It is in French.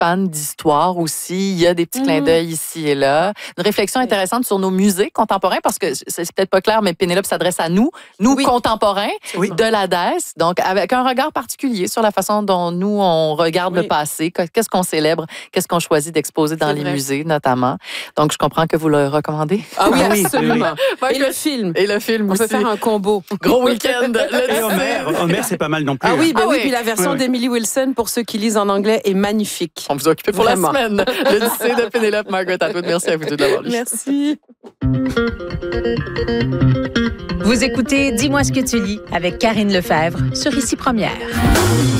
panne d'histoire aussi. Il y a des petits clins d'œil ici et là. Une réflexion intéressante sur nos musées contemporains, parce que c'est peut-être pas clair, mais Pénélope s'adresse à nous contemporains de l'ADES, donc avec un regard particulier sur la façon dont nous, on regarde le passé, qu'est-ce qu'on célèbre, qu'est-ce qu'on choisit d'exposer dans les musées, notamment. Donc, je comprends que vous le recommandez. Ah oui, absolument. Et le film. Et le film aussi. On peut faire un combo. Gros week-end. Et Homer, c'est pas mal non plus. Ah oui, puis la version d'Emily Wilson, pour ceux qui lisent en anglais, est magnifique. On vous a occupé pour la semaine. Le lycée de Pénélope, Margaret Atwood. Merci à vous deux de l'avoir lu. Merci. Vous écoutez Dis-moi ce que tu lis avec Karine Lefebvre sur Ici Première.